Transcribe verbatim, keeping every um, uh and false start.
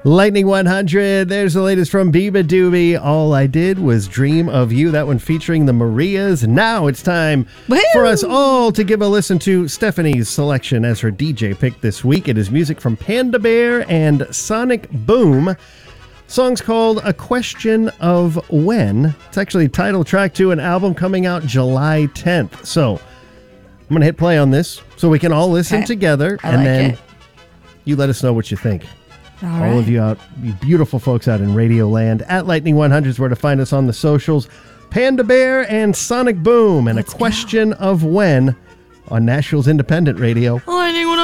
Lightning one hundred, there's the latest from Biba Doobie. All I Did Was Dream of You, that one featuring the Marias. Now it's time Woo! for us all to give a listen to Stephanie's selection as her D J pick this week. It is music from Panda Bear and Sonic Boom. Song's called A Question of When. It's actually title track to an album coming out July tenth. So I'm going to hit play on this so we can all listen Okay. together. I and like then it. you let us know what you think. All, All right. of you out, you beautiful folks out in Radio Land, at Lightning one hundred is where to find us on the socials. Panda Bear and Sonic Boom, and Let's A Question of When on Nashville's Independent Radio. Lightning one hundred.